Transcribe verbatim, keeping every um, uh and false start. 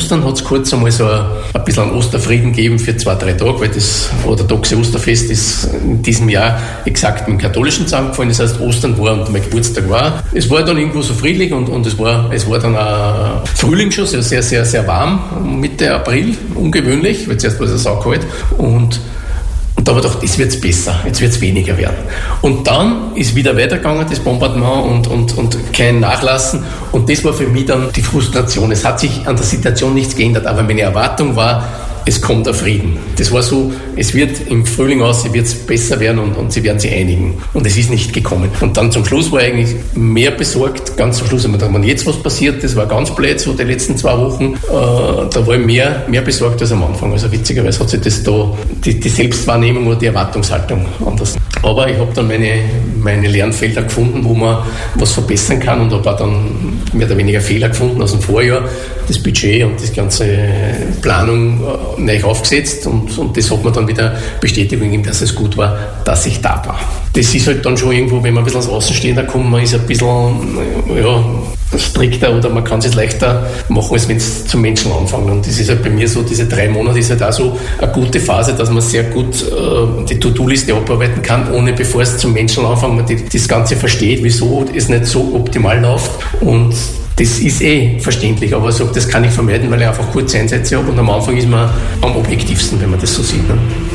Ostern hat es kurz einmal so ein, ein bisschen einen Osterfrieden gegeben für zwei, drei Tage, weil das orthodoxe Osterfest ist in diesem Jahr exakt mit dem katholischen zusammengefallen. Das heißt, Ostern war und mein Geburtstag war. Es war dann irgendwo so friedlich und, und es, war, es war dann auch Frühling schon, sehr, sehr, sehr, sehr warm, Mitte April, ungewöhnlich, weil zuerst war es saukalt. Und Und da habe ich gedacht, jetzt wird es besser, jetzt wird es weniger werden. Und dann ist wieder weitergegangen, das Bombardement und, und, und kein Nachlassen. Und das war für mich dann die Frustration. Es hat sich an der Situation nichts geändert, aber meine Erwartung war, es kommt der Frieden. Das war so, es wird im Frühling aus, sie wird es besser werden und, und sie werden sich einigen. Und es ist nicht gekommen. Und dann zum Schluss war ich eigentlich mehr besorgt. Ganz zum Schluss habe ich gedacht, wenn jetzt was passiert, das war ganz blöd, so die letzten zwei Wochen, äh, da war ich mehr, mehr besorgt als am Anfang. Also witzigerweise hat sich das da, die, die Selbstwahrnehmung oder die Erwartungshaltung anders. Aber ich habe dann meine, meine Lernfelder gefunden, wo man was verbessern kann und habe auch dann mehr oder weniger Fehler gefunden aus dem Vorjahr. Das Budget und die ganze Planung äh, neu aufgesetzt und, und das hat mir dann wieder Bestätigung gegeben, dass es gut war, dass ich da war. Das ist halt dann schon irgendwo, wenn man ein bisschen als Außenstehender kommt, man ist ein bisschen ja, strikter oder man kann es jetzt leichter machen, als wenn es zum Menschen anfängt. Und das ist halt bei mir so, diese drei Monate ist halt auch so eine gute Phase, dass man sehr gut äh, die To-Do-Liste abarbeiten kann, ohne bevor es zum Menschen anfängt, man die, das Ganze versteht, wieso es nicht so optimal läuft. Und das ist eh verständlich, aber so, das kann ich vermeiden, weil ich einfach kurze Einsätze habe und am Anfang ist man am objektivsten, wenn man das so sieht. Ne?